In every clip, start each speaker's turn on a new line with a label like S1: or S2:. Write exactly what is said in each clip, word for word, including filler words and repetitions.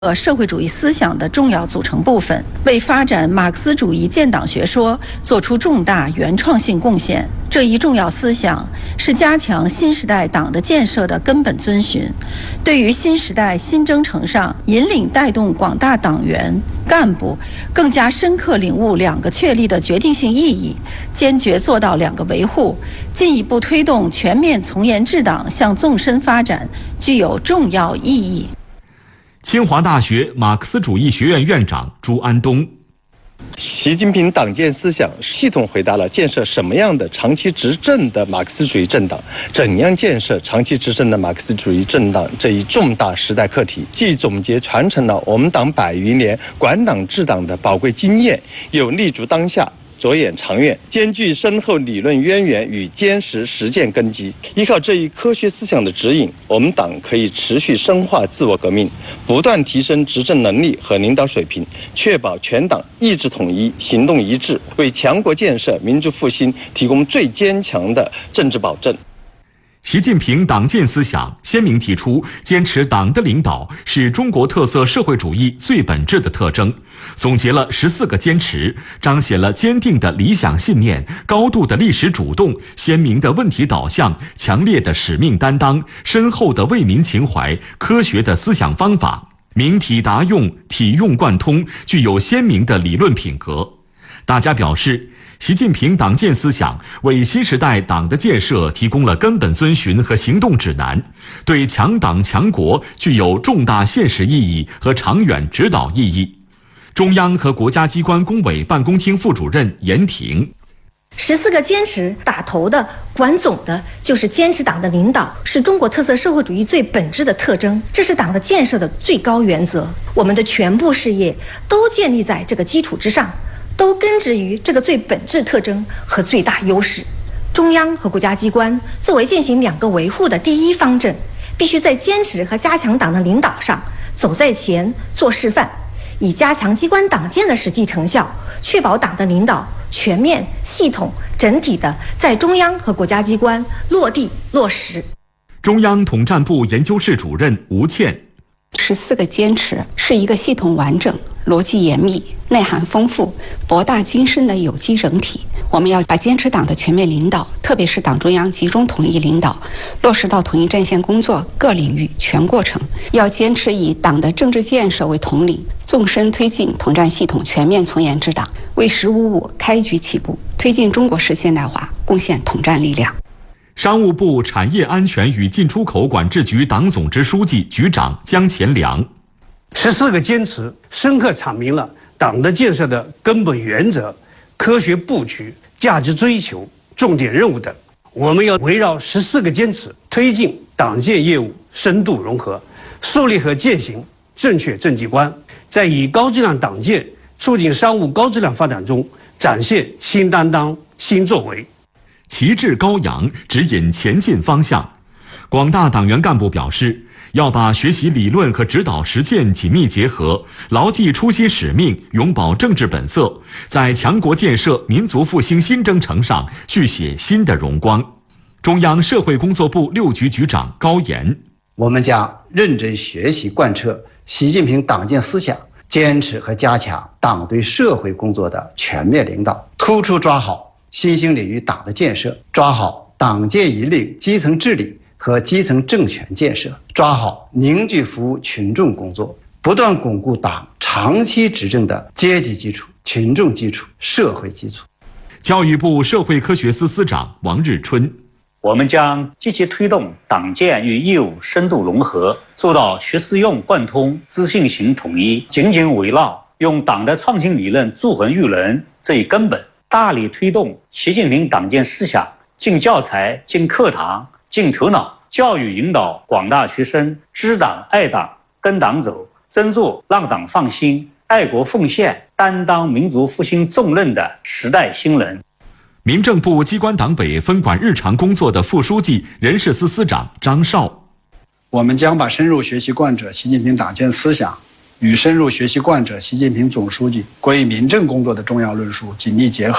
S1: 呃，社会主义思想的重要组成部分，为发展马克思主义建党学说做出重大原创性贡献。这一重要思想是加强新时代党的建设的根本遵循，对于新时代新征程上引领带动广大党员干部更加深刻领悟两个确立的决定性意义，坚决做到两个维护，进一步推动全面从严治党向纵深发展，具有重要意义。
S2: 清华大学马克思主义学院院长朱安东：
S3: 习近平党建思想系统回答了建设什么样的长期执政的马克思主义政党，怎样建设长期执政的马克思主义政党这一重大时代课题，既总结传承了我们党百余年管党治党的宝贵经验，又立足当下，着眼长远，兼具深厚理论渊源与坚实实践根基。依靠这一科学思想的指引，我们党可以持续深化自我革命，不断提升执政能力和领导水平，确保全党意志统一、行动一致，为强国建设、民族复兴提供最坚强的政治保证。
S2: 习近平党建思想鲜明提出，坚持党的领导是中国特色社会主义最本质的特征，总结了十四个坚持，彰显了坚定的理想信念、高度的历史主动、鲜明的问题导向、强烈的使命担当、深厚的为民情怀、科学的思想方法，明体达用、体用贯通，具有鲜明的理论品格。大家表示，习近平党建思想为新时代党的建设提供了根本遵循和行动指南，对强党强国具有重大现实意义和长远指导意义。中央和国家机关工委办公厅副主任严婷：
S4: 十四个坚持打头的、管总的，就是坚持党的领导是中国特色社会主义最本质的特征，这是党的建设的最高原则。我们的全部事业都建立在这个基础之上，都根植于这个最本质特征和最大优势。中央和国家机关作为践行两个维护的第一方阵，必须在坚持和加强党的领导上走在前做示范，以加强机关党建的实际成效，确保党的领导全面、系统、整体的在中央和国家机关落地落实。
S2: 中央统战部研究室主任吴倩：
S5: 十四个坚持是一个系统完整、逻辑严密、内涵丰富、博大精深的有机整体。我们要把坚持党的全面领导，特别是党中央集中统一领导，落实到统一战线工作各领域全过程。要坚持以党的政治建设为统领，纵深推进统战系统全面从严治党，为“十五五”开局起步，推进中国式现代化贡献统战力量。
S2: 商务部产业安全与进出口管制局党总支书记、局长姜乾良：
S6: 十四个坚持深刻阐明了党的建设的根本原则、科学布局、价值追求、重点任务等。我们要围绕十四个坚持，推进党建业务深度融合，树立和践行正确政绩观，在以高质量党建促进商务高质量发展中展现新担当、新作为。
S2: 旗帜高扬，指引前进方向。广大党员干部表示，要把学习理论和指导实践紧密结合，牢记初心使命，永葆政治本色，在强国建设、民族复兴新征程上续写新的荣光。中央社会工作部六局局长高岩：
S7: 我们将认真学习贯彻习近平党建思想，坚持和加强党对社会工作的全面领导，突出抓好新兴领域党的建设，抓好党建引领基层治理和基层政权建设，抓好凝聚服务群众工作，不断巩固党长期执政的阶级基础、群众基础、社会基础。
S2: 教育部社会科学司司长王日春：
S8: 我们将积极推动党建与业务深度融合，做到学思用贯通、资讯型统一，紧紧围绕用党的创新理论铸衡育人这一根本，大力推动习近平党建思想进教材、进课堂、进头脑，教育引导广大学生知党爱党、跟党走，真做让党放心、爱国奉献、担当民族复兴重任的时代新人。
S2: 民政部机关党委分管日常工作的副书记、人事司司长张绍：
S9: 我们将把深入学习贯彻习近平党建思想与深入学习贯彻习近平总书记关于民政工作的重要论述紧密结合，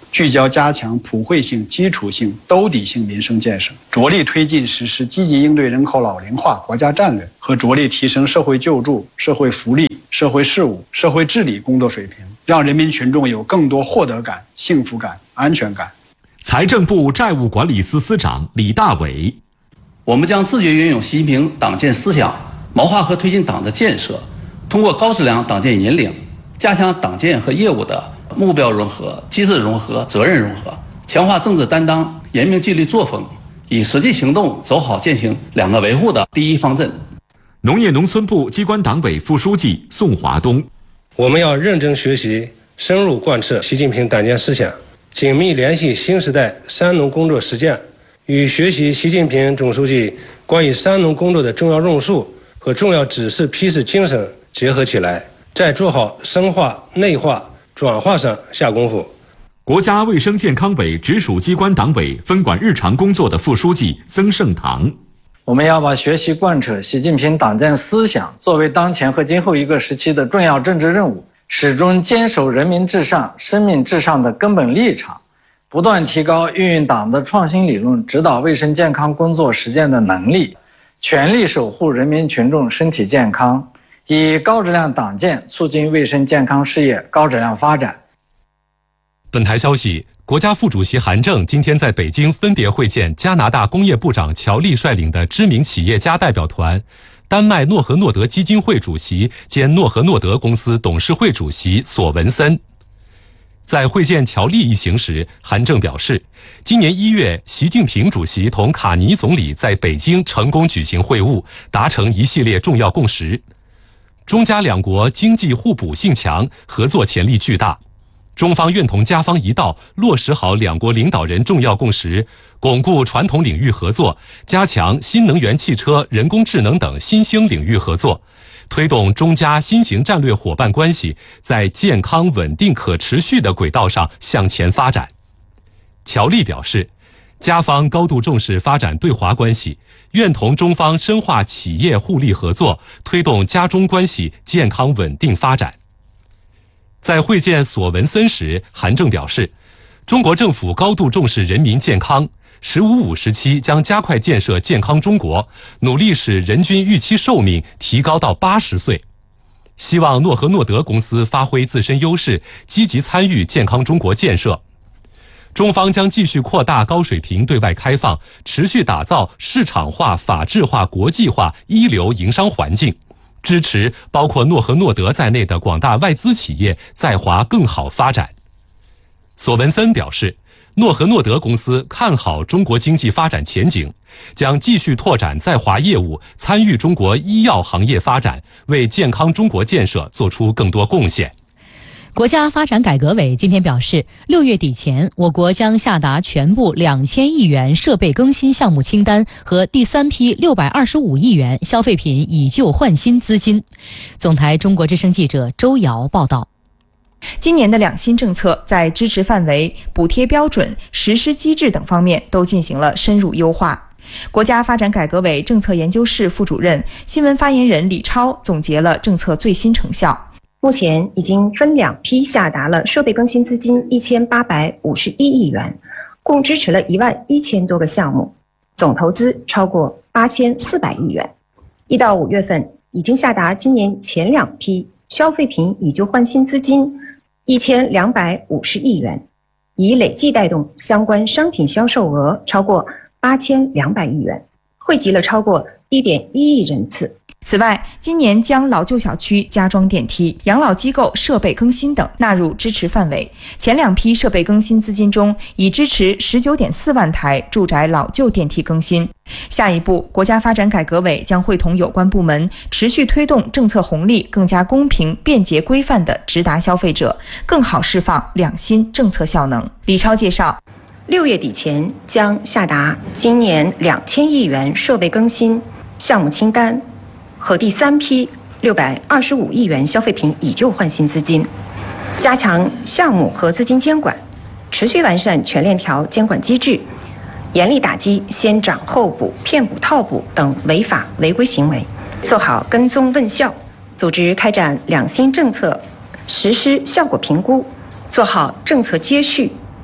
S9: 聚焦加强普惠性、基础性、兜底性民生建设，着力推进实施积极应对人口老龄化国家战略和着力提升社会救助、社会福利、社会事务、社会治理工作水平，让人民群众有更多获得感、幸福感、安全感。
S2: 财政部债务管理司司长李大伟，
S10: 我们将自觉运用习近平党建思想，谋划和推进党的建设，通过高质量党建引领，加强党建和业务的目标融合、机制融合、责任融合，强化政治担当、严明纪律作风，以实际行动走好践行两个维护的第一方针。
S2: 农业农村部机关党委副书记宋华东，
S11: 我们要认真学习，深入贯彻习近平党建思想，紧密联系新时代三农工作实践，与学习习近平总书记关于三农工作的重要论述和重要指示批示精神结合起来，在做好深化、内化、转化上下功夫。
S2: 国家卫生健康委直属机关党委分管日常工作的副书记曾盛堂，
S12: 我们要把学习贯彻习近平党建思想作为当前和今后一个时期的重要政治任务，始终坚守人民至上、生命至上的根本立场，不断提高运用党的创新理论指导卫生健康工作实践的能力，全力守护人民群众身体健康，以高质量党建促进卫生健康事业高质量发展。
S13: 本台消息，国家副主席韩正今天在北京分别会见加拿大工业部长乔利率领的知名企业家代表团，丹麦诺和诺德基金会主席兼诺和诺德公司董事会主席索文森。在会见乔利一行时，韩正表示，今年一月，习近平主席同卡尼总理在北京成功举行会晤，达成一系列重要共识。中加两国经济互补性强，合作潜力巨大。中方愿同加方一道，落实好两国领导人重要共识，巩固传统领域合作，加强新能源汽车、人工智能等新兴领域合作，推动中加新型战略伙伴关系在健康、稳定、可持续的轨道上向前发展。乔利表示，加方高度重视发展对华关系，愿同中方深化企业互利合作，推动加中关系健康稳定发展。在会见索文森时，韩正表示，中国政府高度重视人民健康，十五五时期将加快建设健康中国，努力使人均预期寿命提高到八十岁。希望诺和诺德公司发挥自身优势，积极参与健康中国建设。中方将继续扩大高水平对外开放，持续打造市场化、法治化、国际化一流营商环境，支持包括诺和诺德在内的广大外资企业在华更好发展。索文森表示，诺和诺德公司看好中国经济发展前景，将继续拓展在华业务，参与中国医药行业发展，为健康中国建设做出更多贡献。
S14: 国家发展改革委今天表示，六月底前，我国将下达全部两千亿元设备更新项目清单和第三批六百二十五亿元消费品以旧换新资金。总台中国之声记者周瑶报道。
S15: 今年的两新政策在支持范围、补贴标准、实施机制等方面都进行了深入优化。国家发展改革委政策研究室副主任、新闻发言人李超总结了政策最新成效。
S16: 目前已经分两批下达了设备更新资金一千八百五十一亿元，共支持了一万一千多个项目，总投资超过八千四百亿元。一到五月份，已经下达今年前两批消费品以旧换新资金一千两百五十亿元，已累计带动相关商品销售额超过八千两百亿元，惠及了超过一点一亿人次。
S15: 此外，今年将老旧小区加装电梯、养老机构设备更新等纳入支持范围。前两批设备更新资金中，已支持 十九点四万台住宅老旧电梯更新。下一步，国家发展改革委将会同有关部门持续推动政策红利更加公平、便捷、规范地直达消费者，更好释放两新政策效能。李超介绍，
S16: 六月底前将下达今年两千亿元设备更新项目清单和第三批六百二十五亿元消费品以旧换新资金，加强项目和资金监管，持续完善全链条监管机制，严厉打击先涨后补、骗补套补等违法违规行为，做好跟踪问效，组织开展两新政策实施效果评估，做好政策接续、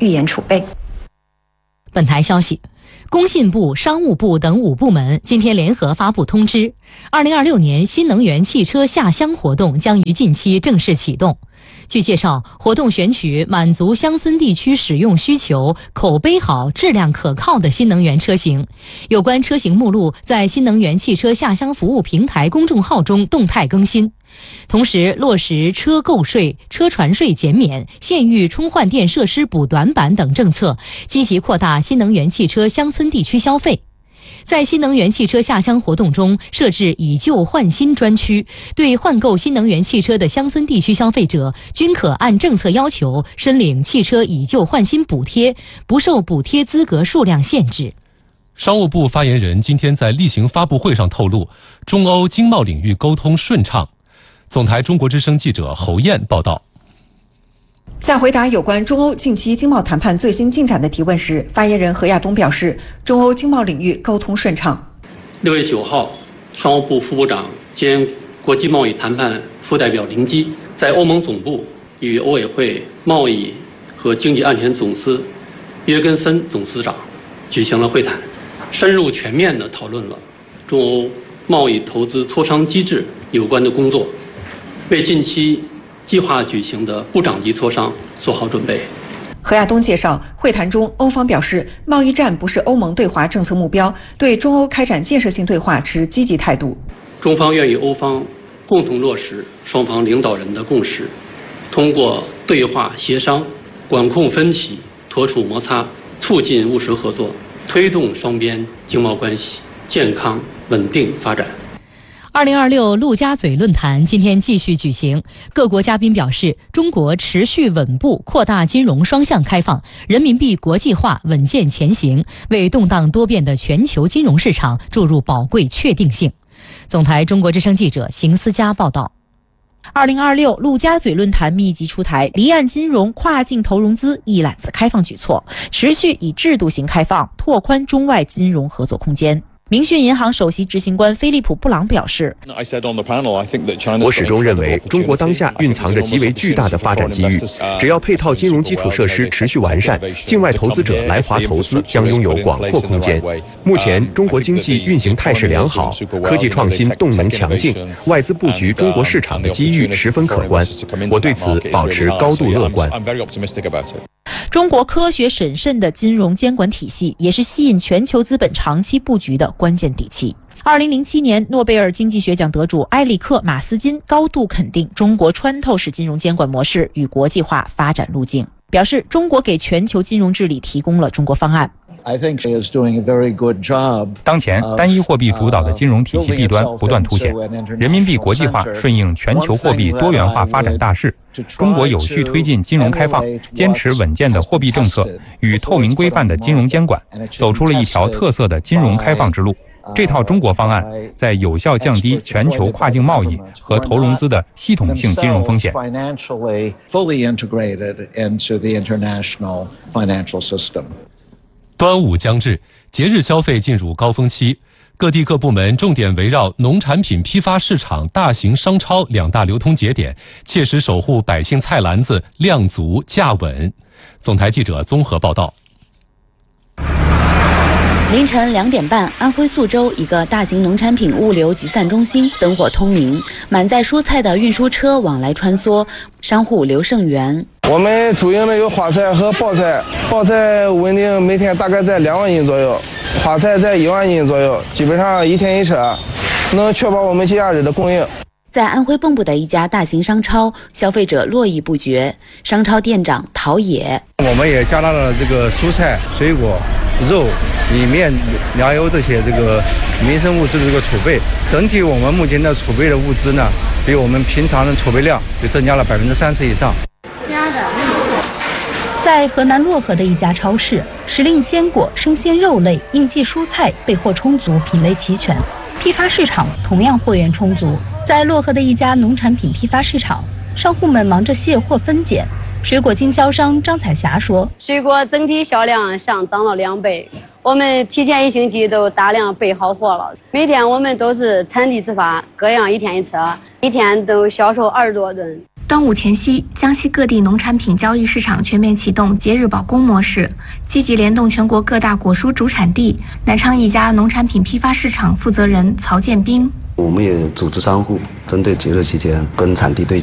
S16: 预研储备。
S14: 本台消息，工信部、商务部等五部门今天联合发布通知，二零二六年新能源汽车下乡活动将于近期正式启动。据介绍，活动选取满足乡村地区使用需求、口碑好、质量可靠的新能源车型。有关车型目录在新能源汽车下乡服务平台公众号中动态更新。同时落实车购税、车船税减免、县域充换电设施补短板等政策，积极扩大新能源汽车乡村地区消费。在新能源汽车下乡活动中，设置以旧换新专区，对换购新能源汽车的乡村地区消费者，均可按政策要求申领汽车以旧换新补贴，不受补贴资格数量限制。
S13: 商务部发言人今天在例行发布会上透露，中欧经贸领域沟通顺畅。总台中国之声记者侯燕报道。
S17: 在回答有关中欧近期经贸谈判最新进展的提问时，发言人何亚东表示，中欧经贸领域沟通顺畅。
S18: 六月九号，商务部副部长兼国际贸易谈判副代表林基在欧盟总部与欧委会贸易和经济安全总司约根森总司长举行了会谈，深入全面地讨论了中欧贸易投资磋商机制有关的工作，为近期计划举行的部长级磋商做好准备。
S17: 何亚东介绍，会谈中，欧方表示，贸易战不是欧盟对华政策目标，对中欧开展建设性对话持积极态度。
S18: 中方愿与欧方共同落实双方领导人的共识，通过对话协商，管控分歧，妥处摩擦，促进务实合作，推动双边经贸关系健康稳定发展。
S14: 二零二六陆家嘴论坛今天继续举行，各国嘉宾表示，中国持续稳步扩大金融双向开放，人民币国际化稳健前行，为动荡多变的全球金融市场注入宝贵确定性。总台中国之声记者邢思佳报道。
S19: 二零二六陆家嘴论坛密集出台离岸金融跨境投融资一揽子开放举措，持续以制度型开放拓宽中外金融合作空间。明讯银行首席执行官菲利普·布朗表示，
S20: 我始终认为中国当下蕴藏着极为巨大的发展机遇，只要配套金融基础设施持续完善，境外投资者来华投资将拥有广阔空间。目前中国经济运行态势良好，科技创新动能强劲，外资布局中国市场的机遇十分可观，我对此保持高度乐观。
S19: 中国科学审慎的金融监管体系也是吸引全球资本长期布局的关键底气。二零零七年诺贝尔经济学奖得主埃里克·马斯金高度肯定中国穿透式金融监管模式与国际化发展路径，表示中国给全球金融治理提供了中国方案。
S21: 当前单一货币主导的金融体系弊端不断凸显，人民币国际化顺应全球货币多元化发展大势。中国有序推进金融开放，坚持稳健的货币政策与透明规范的金融监管，走出了一条特色的金融开放之路。这套中国方案在有效降低全球跨境贸易和投融资的系统性金融风险。
S13: 端午将至，节日消费进入高峰期，各地各部门重点围绕农产品批发市场、大型商超两大流通节点，切实守护百姓菜篮子量足价稳。总台记者综合报道。
S22: 凌晨两点半，安徽宿州一个大型农产品物流集散中心灯火通明，满载蔬菜的运输车往来穿梭，商户刘胜元。
S23: 我们主营的有花菜和包菜，包菜稳定每天大概在两万斤左右，花菜在一万斤左右，基本上一天一车，能确保我们节假日的供应。
S22: 在安徽蚌埠的一家大型商超，消费者络绎不绝。商超店长陶野，
S24: 我们也加大了这个蔬菜、水果、肉、米面、粮油这些这个民生物资的这个储备。整体我们目前的储备的物资呢，比我们平常的储备量就增加了百分之三十以上。
S19: 在河南漯河的一家超市，时令鲜果、生鲜肉类、应季蔬菜备货充足，品类齐全。批发市场同样货源充足。在漯河的一家农产品批发市场，商户们忙着卸货分拣。水果经销商张彩霞说：“
S25: 水果整体销量上涨了两倍，我们提前一星期都大量备好货了。每天我们都是产地直发，各样一天一车，一天都销售二十多吨。”
S1: 端午前夕，江西各地农产品交易市场全面启动节日保供模式，积极联动全国各大果蔬主产地。南昌一家农产品批发市场负责人曹建兵。
S3: 我们也组织商户针对节日期间跟产地对